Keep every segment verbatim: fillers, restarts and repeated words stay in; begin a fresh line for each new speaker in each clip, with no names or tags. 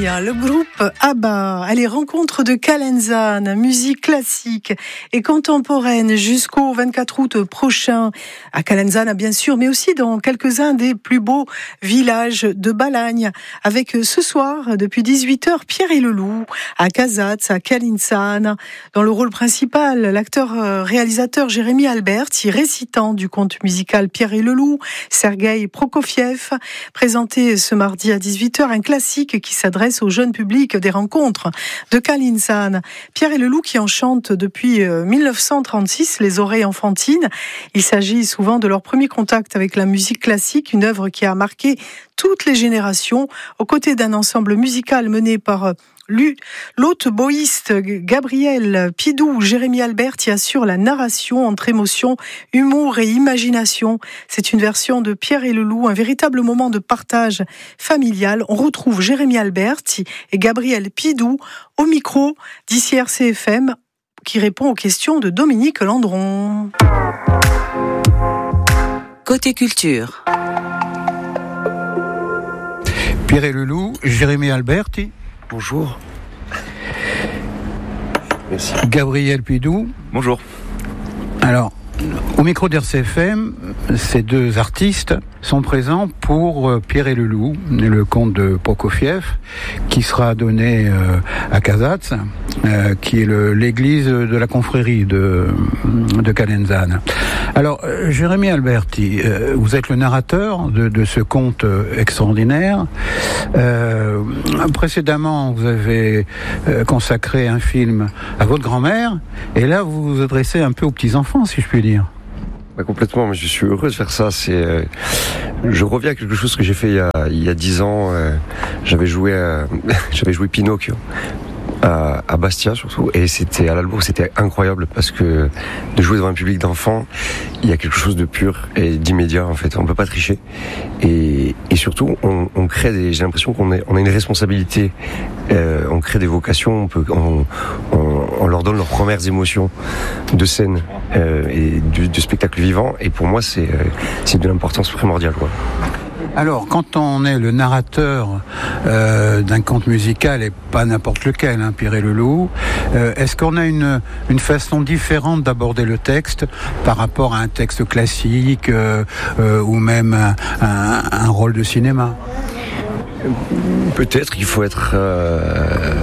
Italia, le groupe ABBA, à les rencontres de Calenzane, musique classique et contemporaine jusqu'au vingt-quatre août prochain à Calenzane, bien sûr, mais aussi dans quelques-uns des plus beaux villages de Balagne, avec ce soir, depuis dix-huit heures, Pierre et le Loup, à Casaz, à Calenzane, dans le rôle principal, l'acteur-réalisateur Jérémy Alberti, récitant du conte musical Pierre et le Loup, Sergueï Prokofiev, présenté ce mardi à dix-huit heures, un classique qui s'adresse au jeune public des rencontres de Calenzane. Pierre et le Loup qui en chante depuis mille neuf cent trente-six les oreilles enfantines. Il s'agit souvent de leur premier contact avec la musique classique, une œuvre qui a marqué toutes les générations, aux côtés d'un ensemble musical mené par l'hôte boïste Gabriel Pidou, Jérémy Alberti assure la narration entre émotion, humour et imagination. C'est une version de Pierre et le Loup, un véritable moment de partage familial. On retrouve Jérémy Alberti et Gabriel Pidou au micro d'I C R C F M qui répond aux questions de Dominique Landron.
Côté culture.
Pierre et le Loup, Jérémy Alberti.
Bonjour. Merci.
Gabriel Pidou.
Bonjour.
Alors, au micro d'R C F M, ces deux artistes sont présents pour Pierre et le Loup, le conte de Prokofiev, qui sera donné euh, à Casaz, euh, qui est le, l'église de la confrérie de, de Calenzane. Alors, euh, Jérémy Alberti, euh, vous êtes le narrateur de, de ce conte extraordinaire. Euh, précédemment, vous avez euh, consacré un film à votre grand-mère, et là, vous vous adressez un peu aux petits-enfants, si je puis dire.
Bah, complètement, mais je suis heureux de faire ça. C'est, euh, je reviens à quelque chose que j'ai fait il y a, il y a dix ans. Euh, j'avais joué, à, j'avais joué Pinocchio. À, à Bastia surtout, et c'était à l'Albourg, c'était incroyable parce que de jouer devant un public d'enfants, il y a quelque chose de pur et d'immédiat en fait. On peut pas tricher et, et surtout on, on crée des. J'ai l'impression qu'on est, on a une responsabilité. Euh, on crée des vocations, on peut, on, on, on leur donne leurs premières émotions de scène euh, et du, du spectacle vivant. Et pour moi, c'est, euh, c'est de l'importance primordiale, quoi.
Alors, quand on est le narrateur euh, d'un conte musical, et pas n'importe lequel, hein, Pierre et le Loup, euh, est-ce qu'on a une, une façon différente d'aborder le texte par rapport à un texte classique euh, euh, ou même un, un, un rôle de cinéma ?
Peut-être qu'il faut être euh,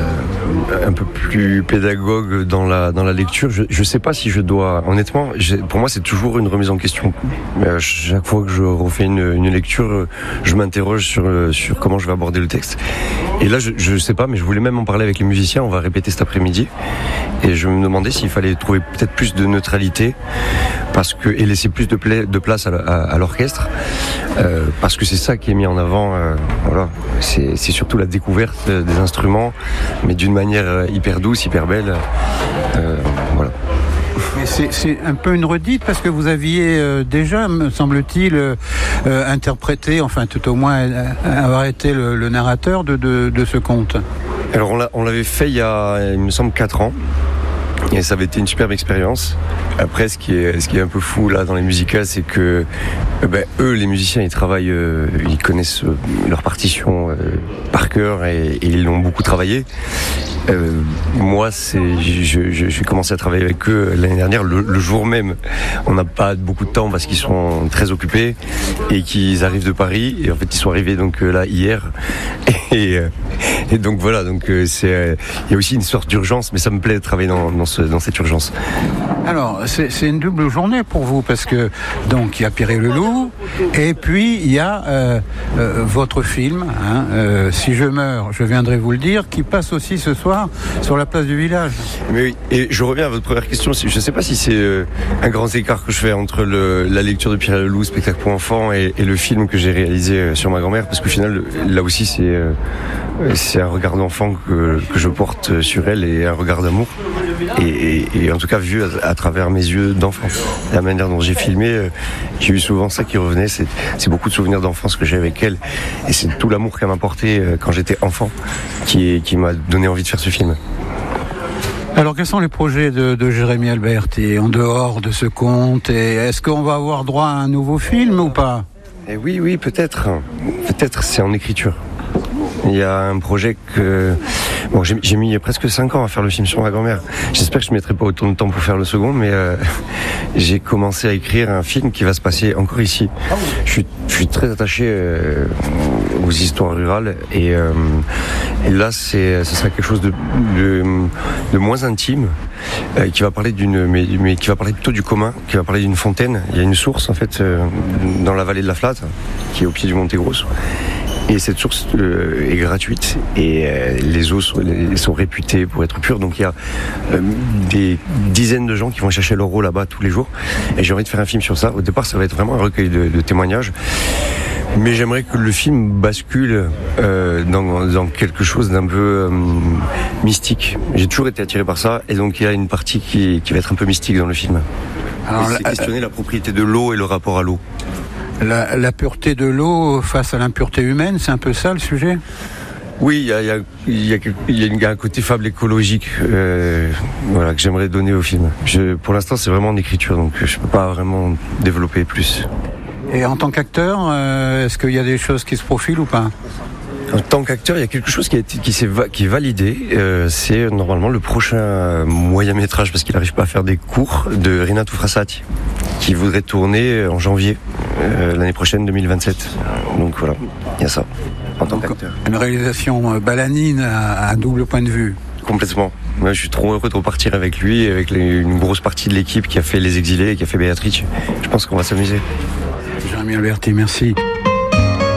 un peu plus pédagogue dans la dans la lecture. Je je sais pas si je dois. Honnêtement, pour moi, c'est toujours une remise en question. Mais chaque fois que je refais une, une lecture, je m'interroge sur sur comment je vais aborder le texte. Et là, je je sais pas, mais je voulais même en parler avec les musiciens. On va répéter cet après-midi, et je me demandais s'il fallait trouver peut-être plus de neutralité, parce que et laisser plus de, pla- de place à, à, à l'orchestre, euh, parce que c'est ça qui est mis en avant. Euh, voilà. C'est, c'est surtout la découverte des instruments, mais d'une manière hyper douce, hyper belle. Euh, voilà.
Mais c'est, c'est un peu une redite parce que vous aviez euh, déjà, me semble-t-il, euh, euh, interprété, enfin tout au moins euh, avoir été le, le narrateur de, de, de ce conte.
Alors on, l'a, on l'avait fait il y a, il me semble, quatre ans. Et ça avait été une superbe expérience. Après, ce qui est, ce qui est un peu fou là dans les musicals, c'est que euh, ben, eux, les musiciens, ils travaillent, euh, ils connaissent euh, leur partition euh, par cœur et, et ils l'ont beaucoup travaillé. Euh, moi, c'est, je, je, j'ai commencé à travailler avec eux l'année dernière, le, le jour même. On n'a pas beaucoup de temps parce qu'ils sont très occupés et qu'ils arrivent de Paris. Et en fait, ils sont arrivés donc là hier. Et, et donc voilà, donc c'est, il y a aussi une sorte d'urgence, mais ça me plaît de travailler dans, dans, ce, dans cette urgence.
Alors, c'est, c'est une double journée pour vous parce que donc il y a Pierre et le Loup et puis il y a euh, euh, votre film, hein, euh, Si je meurs, je viendrai vous le dire, qui passe aussi ce soir sur la place du village.
Mais oui, et je reviens à votre première question. Je ne sais pas si c'est euh, un grand écart que je fais entre le, la lecture de Pierre et le Loup, spectacle pour enfants, et, et le film que j'ai réalisé euh, sur ma grand-mère, parce qu'au final, là aussi, c'est, euh, c'est un regard d'enfant que, que je porte sur elle et un regard d'amour. Et, et, et en tout cas, vu à, à travers mes yeux d'enfant. La manière dont j'ai filmé, euh, j'ai eu souvent ça qui revenait. C'est, c'est beaucoup de souvenirs d'enfance que j'ai avec elle. Et c'est tout l'amour qu'elle m'a porté euh, quand j'étais enfant qui, qui m'a donné envie de faire ce film.
Alors, quels sont les projets de, de Jérémy Alberti en dehors de ce conte? Et est-ce qu'on va avoir droit à un nouveau film ou pas?
Et oui, oui, peut-être. Peut-être, c'est en écriture. Il y a un projet que bon, j'ai, j'ai mis presque cinq ans à faire le film sur ma grand-mère. J'espère que je ne mettrai pas autant de temps pour faire le second, mais euh, j'ai commencé à écrire un film qui va se passer encore ici. Je suis, je suis très attaché euh, aux histoires rurales et, euh, et là, c'est, ce sera quelque chose de, de, de moins intime, euh, qui va parler d'une, mais, mais qui va parler plutôt du commun, qui va parler d'une fontaine. Il y a une source en fait euh, dans la vallée de la Flatte, qui est au pied du Monte Grosso. Et cette source euh, est gratuite et euh, les eaux sont, les, sont réputées pour être pures. Donc il y a euh, des dizaines de gens qui vont chercher leur eau là-bas tous les jours. Et j'ai envie de faire un film sur ça. Au départ, ça va être vraiment un recueil de, de témoignages. Mais j'aimerais que le film bascule euh, dans, dans quelque chose d'un peu euh, mystique. J'ai toujours été attiré par ça. Et donc il y a une partie qui, qui va être un peu mystique dans le film. Alors, c'est la... questionner la propriété de l'eau et le rapport à l'eau.
La, la pureté de l'eau face à l'impureté humaine, c'est un peu ça le sujet ?
Oui, il y a, y, a, y, a, y a un côté fable écologique euh, voilà, que j'aimerais donner au film. Je, pour l'instant, c'est vraiment en écriture, donc je ne peux pas vraiment développer plus.
Et en tant qu'acteur, euh, est-ce qu'il y a des choses qui se profilent ou pas ?
En tant qu'acteur, il y a quelque chose qui, a été, qui, s'est, qui est validé. Euh, c'est normalement le prochain moyen métrage, parce qu'il n'arrive pas à faire des courts, de Rina Toufrasati, qui voudrait tourner en janvier euh, l'année prochaine, deux mille vingt-sept. Donc voilà, il y a ça, en tant qu'acteur.
Une réalisation balanine à, à double point de vue.
Complètement. Moi, je suis trop heureux de repartir avec lui, avec les, une grosse partie de l'équipe qui a fait Les Exilés et qui a fait Béatrice. Je pense qu'on va s'amuser.
Jérémy Alberti, merci.